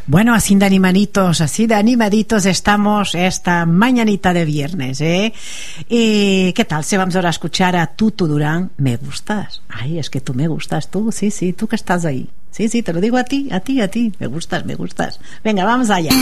Bueno, así de animaditos estamos esta mañanita de viernes, ¿eh? ¿Y qué tal? Si vamos ahora a escuchar a Tutu Durán, Me Gustas. Ay, es que tú me gustas, tú, sí, tú que estás ahí. Sí, te lo digo a ti, me gustas. Venga, vamos allá.